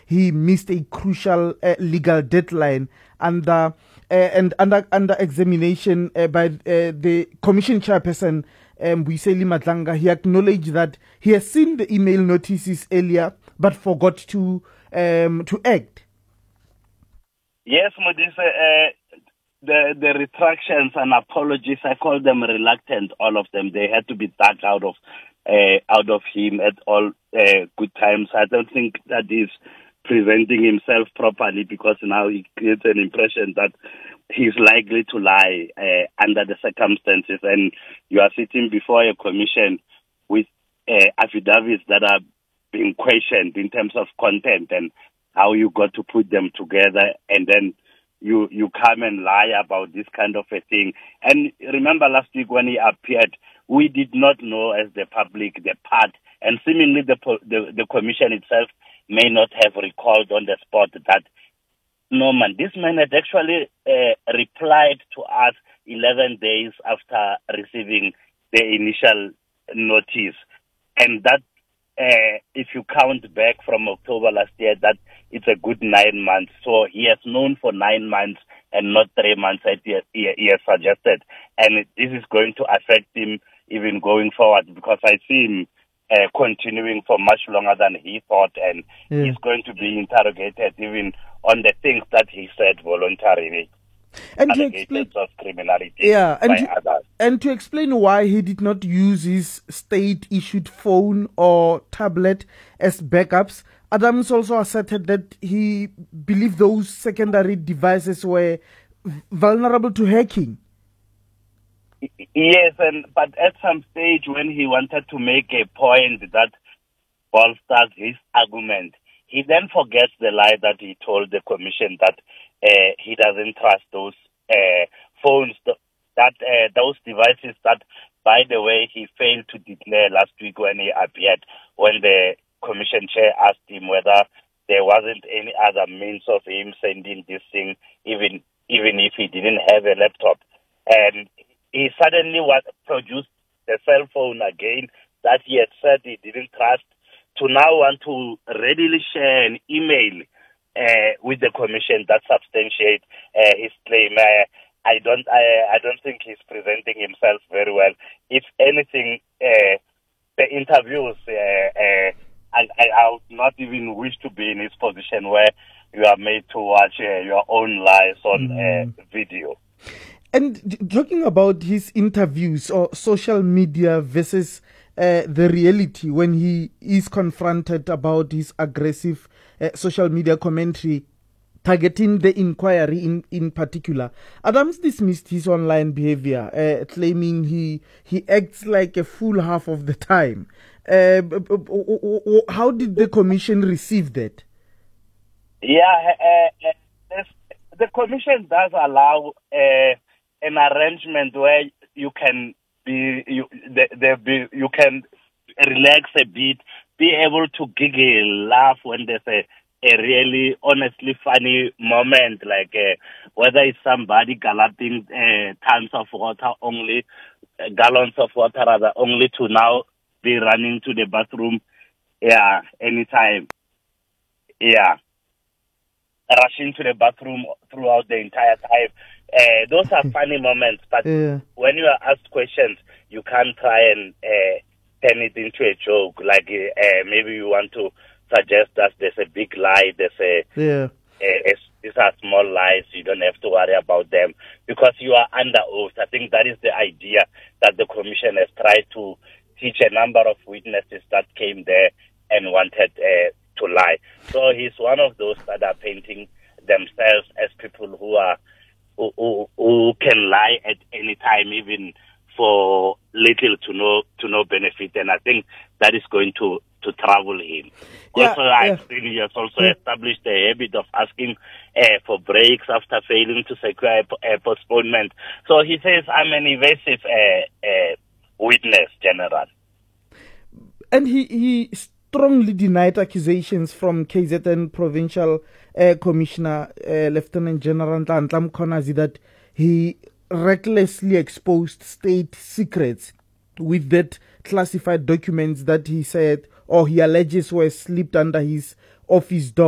he missed a crucial legal deadline under examination by the commission chairperson, Buiseli Matlanga. He acknowledged that he has seen the email notices earlier but forgot to act. Yes, Modise, the retractions and apologies, I call them reluctant, all of them. They had to be dug out of him at all good times. I don't think that he's presenting himself properly, because now he creates an impression that he's likely to lie under the circumstances, and you are sitting before a commission with affidavits that are being questioned in terms of content and how you got to put them together, and then you come and lie about this kind of a thing. And remember last week when he appeared, we did not know as the public the part, and seemingly the commission itself may not have recalled on the spot that, no man, this man had actually replied to us 11 days after receiving the initial notice. And that, if you count back from October last year, that it's a good 9 months. So he has known for 9 months and not 3 months as he has suggested. And this is going to affect him even going forward, because I see him continuing for much longer than he thought, and he's going to be interrogated even on the things that he said voluntarily. And to explain of criminality others. And to explain why he did not use his state-issued phone or tablet as backups, Adams also asserted that he believed those secondary devices were vulnerable to hacking. Yes, but at some stage when he wanted to make a point that bolsters his argument, he then forgets the lie that he told the commission that he doesn't trust those phones, those devices that, by the way, he failed to declare last week when he appeared, when the commission chair asked him whether there wasn't any other means of him sending this thing, even if he didn't have a laptop. And he suddenly produced the cell phone again that he had said he didn't trust, to now want to readily share an email with the commission that substantiates his claim. I don't think he's presenting himself very well. If anything, the interviews, I would not even wish to be in his position where you are made to watch your own lies on video. And talking about his interviews or social media versus the reality, when he is confronted about his aggressive social media commentary targeting the inquiry in particular, Adams dismissed his online behavior, claiming he acts like a fool half of the time. How did the commission receive that? Yeah, the commission does allow an arrangement where you can you can relax a bit, be able to giggle, laugh when there's a really honestly funny moment, like whether it's somebody galloping tons of water only, gallons of water rather, only to now be running to the bathroom, anytime, rushing to the bathroom throughout the entire time. Those are funny moments, but when you are asked questions, you can't try and turn it into a joke. Like maybe you want to suggest that there's a big lie, these are small lies, you don't have to worry about them because you are under oath. I think that is the idea that the commission has tried to teach a number of witnesses that came there and wanted to lie. So he's one of those that are painting themselves as people who are who can lie at any time, even for little to no benefit, and I think that is going to trouble him. I've seen he has also established a habit of asking for breaks after failing to secure a postponement. So he says, I'm an evasive witness, General. And he strongly denied accusations from KZN Provincial Commissioner Lieutenant General Ntlam Konazi that he recklessly exposed state secrets with that classified documents that he said or he alleges were slipped under his office door.